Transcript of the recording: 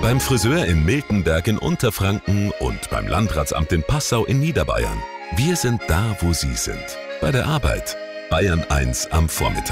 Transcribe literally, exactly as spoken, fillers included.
Beim Friseur in Miltenberg in Unterfranken und beim Landratsamt in Passau in Niederbayern. Wir sind da, wo Sie sind. Bei der Arbeit. Bayern eins am Vormittag.